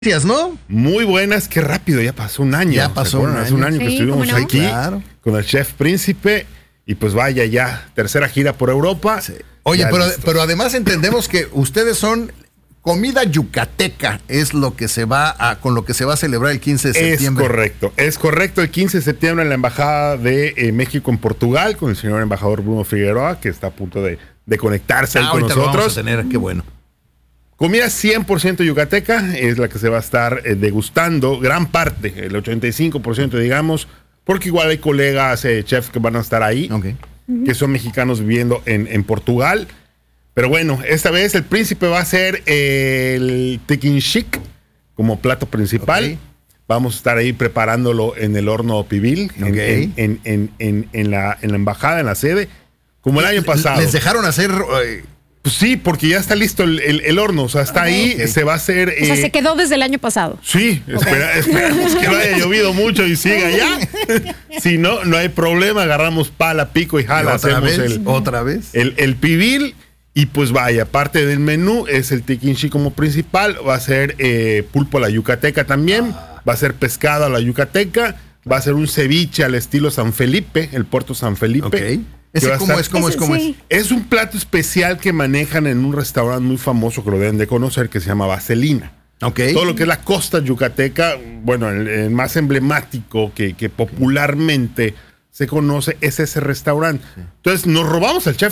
¿No? Muy buenas, qué rápido, ya pasó un año. Ya pasó un año. Hace un año que Sí, estuvimos ¿cómo no? aquí con el Chef Príncipe y pues vaya ya, tercera gira por Europa. Sí. Oye, pero además entendemos que ustedes son comida yucateca, es lo que se va con lo que se va a celebrar el 15 de septiembre. Es correcto, el 15 de septiembre en la Embajada de México en Portugal con el señor embajador Bruno Figueroa, que está a punto de conectarse ahí con ahorita lo nosotros. vamos a tener, qué bueno. Comida 100% yucateca es la que se va a estar degustando, gran parte, el 85% digamos, porque igual hay colegas, chefs que van a estar ahí, que son mexicanos viviendo en Portugal. Pero bueno, esta vez el príncipe va a ser el tequinchic como plato principal. Okay. Vamos a estar ahí preparándolo en el horno pibil, en la embajada, en la sede, como el año pasado. ¿Les dejaron hacer...? Pues sí, porque ya está listo el horno, o sea, está ahí, se va a hacer... O sea, se quedó desde el año pasado. Sí, esperamos que no haya llovido mucho y siga ya. Si no, no hay problema, agarramos pala, pico y jala, hacemos el pibil. Y pues vaya, parte del menú es el tequinchi como principal, va a ser pulpo a la yucateca también, va a ser pescado a la yucateca, va a ser un ceviche al estilo San Felipe, el puerto San Felipe. ¿Ese cómo es? Es un plato especial que manejan en un restaurante muy famoso que lo deben de conocer, que se llama Vaselina. Todo lo que es la costa yucateca, bueno, el más emblemático que popularmente se conoce es ese restaurante. Entonces nos robamos al chef